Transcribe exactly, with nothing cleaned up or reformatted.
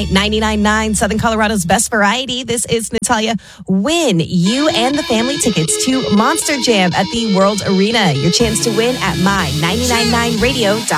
ninety-nine point nine, Southern Colorado's best variety. This is Natalia. Win you and the family tickets to Monster Jam at the World Arena. Your chance to win at my nine nine nine radio dot com.